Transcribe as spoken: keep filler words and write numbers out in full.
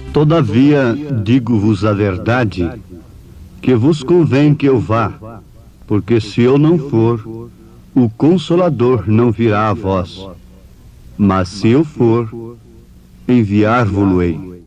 Todavia, digo-vos a verdade, que vos convém que eu vá, porque se eu não for, o Consolador não virá a vós. Mas se eu for, enviar-vo-lo-ei.